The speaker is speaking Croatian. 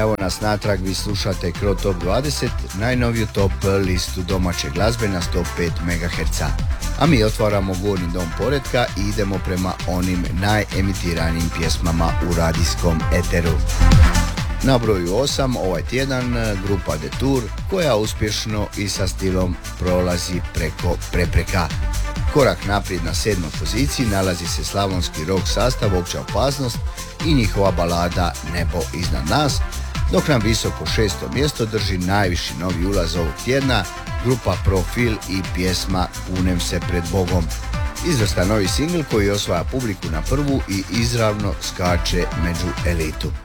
Evo nas natrag, vi slušate Cro Top 20, najnoviju top listu domaće glazbe na 105 MHz. A mi otvaramo Gornji dom poretka i idemo prema onim najemitiranijim pjesmama u radijskom eteru. Na broju 8 ovaj tjedan grupa Detour, koja uspješno i sa stilom prolazi preko prepreka. Korak naprijed na 7. poziciji nalazi se slavonski rock sastav Opća opasnost i njihova balada Nebo iznad nas, dok nam visoko 6. mjesto drži najviši novi ulaz ovog tjedna grupa Profil i pjesma Kunem se pred Bogom. Izvrstan novi singl koji osvaja publiku na prvu i izravno skače među elitu.